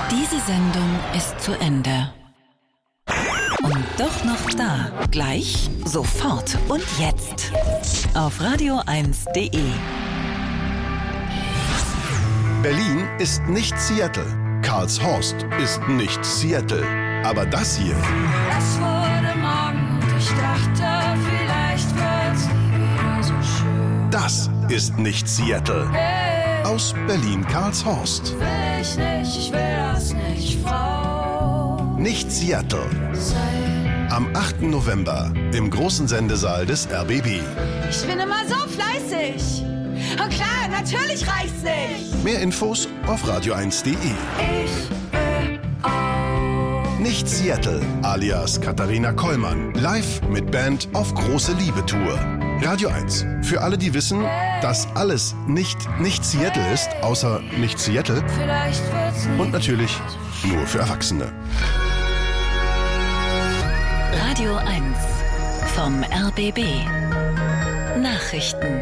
Diese Sendung ist zu Ende. Und doch noch da. Gleich, sofort und jetzt. Auf radio1.de. Berlin ist nicht Seattle. Karlshorst ist nicht Seattle. Aber das hier. Es wurde Morgen und ich dachte, vielleicht wird's nie wieder so schön. Das ist nicht Seattle. Hey, Aus Berlin-Karlshorst. will ich nicht, ich will das nicht, Frau. Nicht Seattle. Sein. Am 8. November im großen Sendesaal des RBB. Ich bin immer so fleißig. Und klar, natürlich reicht's nicht. Mehr Infos auf radio1.de. Ich will auch. Nicht Seattle, alias Katharina Kollmann. Live mit Band auf große Liebe-Tour. Radio 1. Für alle, die wissen, dass alles nicht Seattle ist, außer nicht Seattle. Vielleicht wird's nie. Und natürlich nur für Erwachsene. Radio 1 vom RBB. Nachrichten.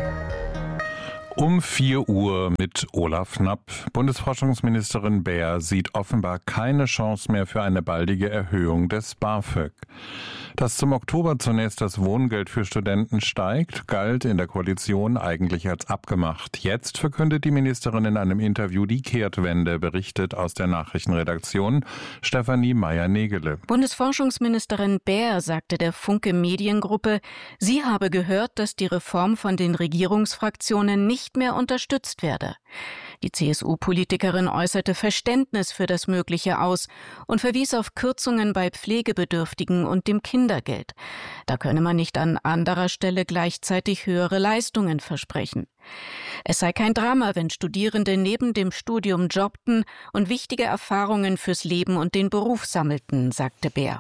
Um 4 Uhr mit Olaf Knapp. Bundesforschungsministerin Baer sieht offenbar keine Chance mehr für eine baldige Erhöhung des BAföG. Dass zum Oktober zunächst das Wohngeld für Studenten steigt, galt in der Koalition eigentlich als abgemacht. Jetzt verkündet die Ministerin in einem Interview die Kehrtwende, berichtet aus der Nachrichtenredaktion Stefanie Meyer-Negele. Bundesforschungsministerin Baer sagte der Funke Mediengruppe, sie habe gehört, dass die Reform von den Regierungsfraktionen nicht mehr unterstützt werde. Die CSU-Politikerin äußerte Verständnis für das Mögliche aus und verwies auf Kürzungen bei Pflegebedürftigen und dem Kindergeld. Da könne man nicht an anderer Stelle gleichzeitig höhere Leistungen versprechen. Es sei kein Drama, wenn Studierende neben dem Studium jobbten und wichtige Erfahrungen fürs Leben und den Beruf sammelten, sagte Baer.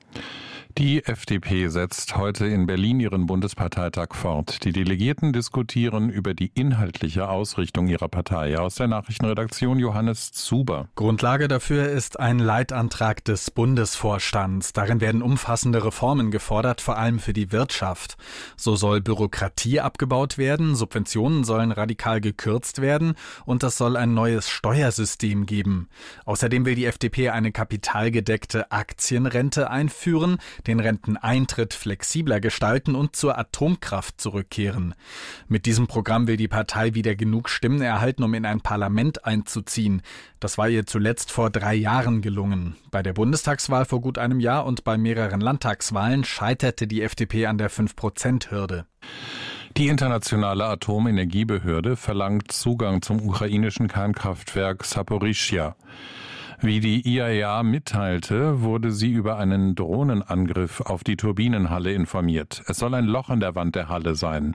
Die FDP setzt heute in Berlin ihren Bundesparteitag fort. Die Delegierten diskutieren über die inhaltliche Ausrichtung ihrer Partei. Aus der Nachrichtenredaktion Johannes Zuber. Grundlage dafür ist ein Leitantrag des Bundesvorstands. Darin werden umfassende Reformen gefordert, vor allem für die Wirtschaft. So soll Bürokratie abgebaut werden, Subventionen sollen radikal gekürzt werden und es soll ein neues Steuersystem geben. Außerdem will die FDP eine kapitalgedeckte Aktienrente einführen, den Renteneintritt flexibler gestalten und zur Atomkraft zurückkehren. Mit diesem Programm will die Partei wieder genug Stimmen erhalten, um in ein Parlament einzuziehen. Das war ihr zuletzt vor 3 Jahren gelungen. Bei der Bundestagswahl vor gut einem Jahr und bei mehreren Landtagswahlen scheiterte die FDP an der 5%-Hürde. Die internationale Atomenergiebehörde verlangt Zugang zum ukrainischen Kernkraftwerk Saporischschja. Wie die IAEA mitteilte, wurde sie über einen Drohnenangriff auf die Turbinenhalle informiert. Es soll ein Loch in der Wand der Halle sein.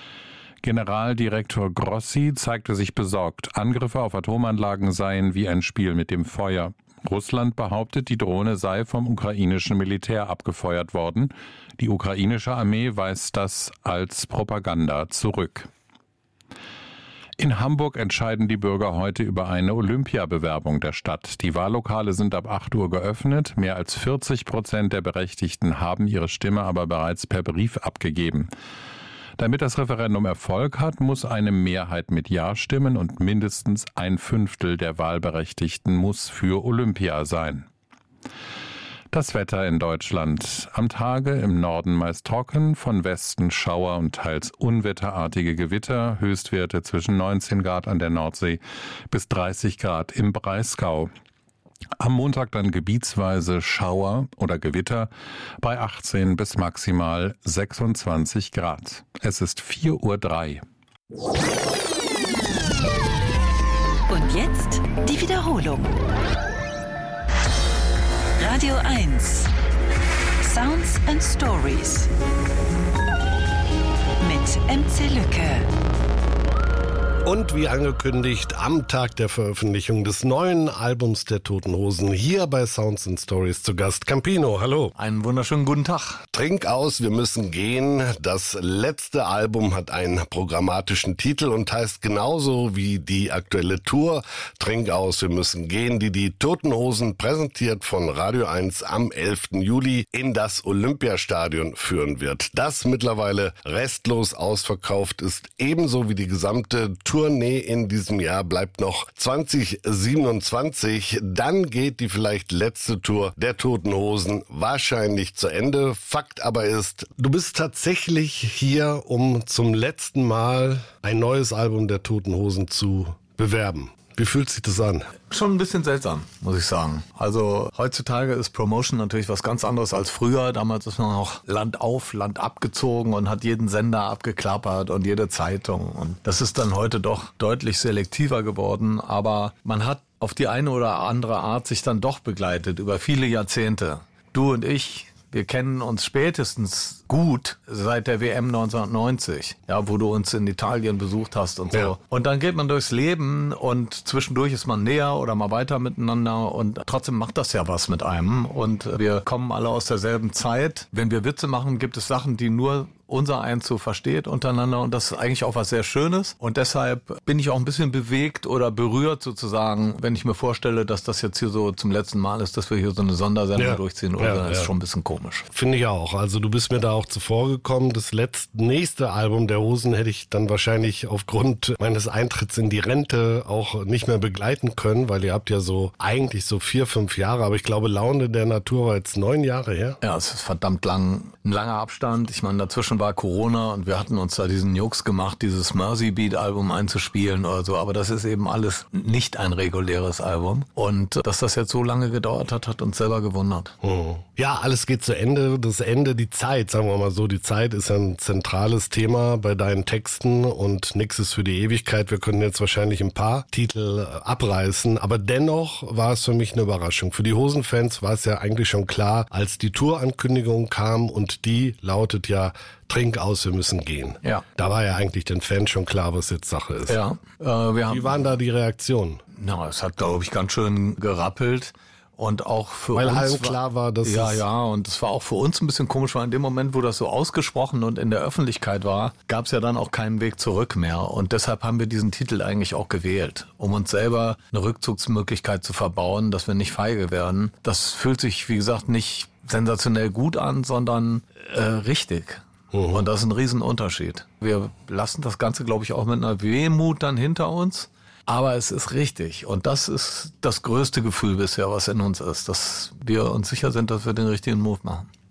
Generaldirektor Grossi zeigte sich besorgt. Angriffe auf Atomanlagen seien wie ein Spiel mit dem Feuer. Russland behauptet, die Drohne sei vom ukrainischen Militär abgefeuert worden. Die ukrainische Armee weist das als Propaganda zurück. In Hamburg entscheiden die Bürger heute über eine Olympiabewerbung der Stadt. Die Wahllokale sind ab 8 Uhr geöffnet. Mehr als 40% der Berechtigten haben ihre Stimme aber bereits per Brief abgegeben. Damit das Referendum Erfolg hat, muss eine Mehrheit mit Ja stimmen und mindestens 1/5 der Wahlberechtigten muss für Olympia sein. Das Wetter in Deutschland. Am Tage im Norden meist trocken, von Westen Schauer und teils unwetterartige Gewitter, Höchstwerte zwischen 19 Grad an der Nordsee bis 30 Grad im Breisgau. Am Montag dann gebietsweise Schauer oder Gewitter bei 18 bis maximal 26 Grad. Es ist 4:03 Uhr. Und jetzt die Wiederholung. Radio 1. Sounds and Stories. Mit MC Lücke. Und wie angekündigt, am Tag der Veröffentlichung des neuen Albums der Toten Hosen hier bei Sounds and Stories zu Gast Campino. Hallo. Einen wunderschönen guten Tag. Trink aus, wir müssen gehen. Das letzte Album hat einen programmatischen Titel und heißt genauso wie die aktuelle Tour Trink aus, wir müssen gehen, die die Toten Hosen präsentiert von Radio 1 am 11. Juli in das Olympiastadion führen wird. Das mittlerweile restlos ausverkauft ist, ebenso wie die gesamte Tour Tournee in diesem Jahr bleibt noch 2027. Dann geht die vielleicht letzte Tour der Toten Hosen wahrscheinlich zu Ende. Fakt aber ist, du bist tatsächlich hier, um zum letzten Mal ein neues Album der Toten Hosen zu bewerben. Wie fühlt sich das an? Schon ein bisschen seltsam, muss ich sagen. Also heutzutage ist Promotion natürlich was ganz anderes als früher. Damals ist man noch Land auf, Land abgezogen und hat jeden Sender abgeklappert und jede Zeitung. Und das ist dann heute doch deutlich selektiver geworden. Aber man hat auf die eine oder andere Art sich dann doch begleitet über viele Jahrzehnte. Du und ich, wir kennen uns spätestens gut seit der WM 1990, ja, wo du uns in Italien besucht hast und so. Ja. Und dann geht man durchs Leben und zwischendurch ist man näher oder mal weiter miteinander und trotzdem macht das ja was mit einem. Und wir kommen alle aus derselben Zeit. Wenn wir Witze machen, gibt es Sachen, die nur unser eins so versteht untereinander und das ist eigentlich auch was sehr Schönes und deshalb bin ich auch ein bisschen bewegt oder berührt sozusagen, wenn ich mir vorstelle, dass das jetzt hier so zum letzten Mal ist, dass wir hier so eine Sondersendung durchziehen oder ist schon ein bisschen komisch. Finde ich auch. Also du bist mir da auch zuvor gekommen. Das nächste Album der Hosen hätte ich dann wahrscheinlich aufgrund meines Eintritts in die Rente auch nicht mehr begleiten können, weil ihr habt ja so eigentlich so 4-5 Jahre, aber ich glaube Laune der Natur war jetzt 9 Jahre her. Ja, es ist verdammt lang, ein langer Abstand. Ich meine, dazwischen war Corona und wir hatten uns da diesen Jux gemacht, dieses Mersey Beat Album einzuspielen oder so, aber das ist eben alles nicht ein reguläres Album und dass das jetzt so lange gedauert hat, hat uns selber gewundert. Ja, alles geht zu Ende, das Ende, die Zeit, sagen wir mal so, die Zeit ist ein zentrales Thema bei deinen Texten und nix ist für die Ewigkeit. Wir können jetzt wahrscheinlich ein paar Titel abreißen, aber dennoch war es für mich eine Überraschung. Für die Hosenfans war es ja eigentlich schon klar, als die Tourankündigung kam und die lautet ja Trink aus, wir müssen gehen. Ja. Da war ja eigentlich den Fans schon klar, was jetzt Sache ist. Ja. Wie waren da die Reaktionen? Na, es hat, glaube ich, ganz schön gerappelt. Und auch für weil uns. Weil allen klar war, dass und es war auch für uns ein bisschen komisch, weil in dem Moment, wo das so ausgesprochen und in der Öffentlichkeit war, gab es ja dann auch keinen Weg zurück mehr. Und deshalb haben wir diesen Titel eigentlich auch gewählt, um uns selber eine Rückzugsmöglichkeit zu verbauen, dass wir nicht feige werden. Das fühlt sich, wie gesagt, nicht sensationell gut an, sondern richtig. Und das ist ein Riesenunterschied. Wir lassen das Ganze, glaube ich, auch mit einer Wehmut dann hinter uns. Aber es ist richtig. Und das ist das größte Gefühl bisher, was in uns ist. Dass wir uns sicher sind, dass wir den richtigen Move machen.